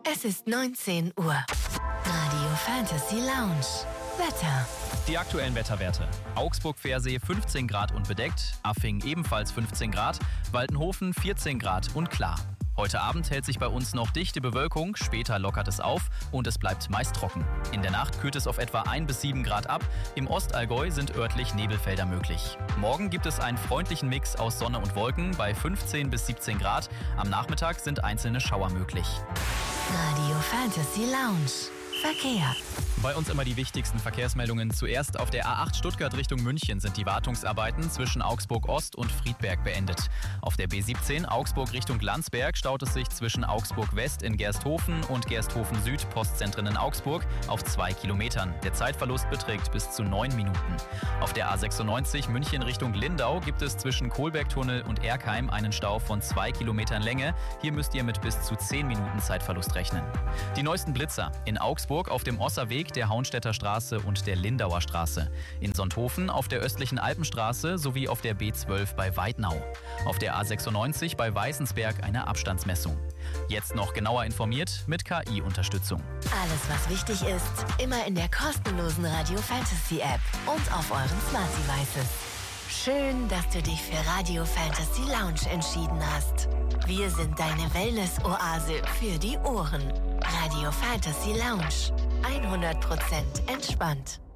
Es ist 19 Uhr. Radio Fantasy Lounge. Wetter. Die aktuellen Wetterwerte. Augsburg-Versee 15 Grad und bedeckt, Affing ebenfalls 15 Grad, Waldenhofen 14 Grad und klar. Heute Abend hält sich bei uns noch dichte Bewölkung, später lockert es auf und es bleibt meist trocken. In der Nacht kühlt es auf etwa 1 bis 7 Grad ab, im Ostallgäu sind örtlich Nebelfelder möglich. Morgen gibt es einen freundlichen Mix aus Sonne und Wolken bei 15 bis 17 Grad, am Nachmittag sind einzelne Schauer möglich. Radio Fantasy Lounge. Verkehr. Bei uns immer die wichtigsten Verkehrsmeldungen. Zuerst auf der A8 Stuttgart Richtung München sind die Wartungsarbeiten zwischen Augsburg Ost und Friedberg beendet. Auf der B17 Augsburg Richtung Landsberg staut es sich zwischen Augsburg West in Gersthofen und Gersthofen Süd Postzentren in Augsburg auf 2 Kilometern. Der Zeitverlust beträgt bis zu 9 Minuten. Auf der A96 München Richtung Lindau gibt es zwischen Kohlbergtunnel und Erkheim einen Stau von 2 Kilometern Länge. Hier müsst ihr mit bis zu 10 Minuten Zeitverlust rechnen. Die neuesten Blitzer in Augsburg auf dem Osserweg, der Hauenstädter Straße und der Lindauer Straße. In Sonthofen auf der östlichen Alpenstraße sowie auf der B12 bei Weidnau. Auf der A96 bei Weißensberg eine Abstandsmessung. Jetzt noch genauer informiert mit KI-Unterstützung. Alles, was wichtig ist, immer in der kostenlosen Radio Fantasy App und auf euren Smart Devices. Schön, dass du dich für Radio Fantasy Lounge entschieden hast. Wir sind deine Wellness-Oase für die Ohren. Radio Fantasy Lounge. 100% entspannt.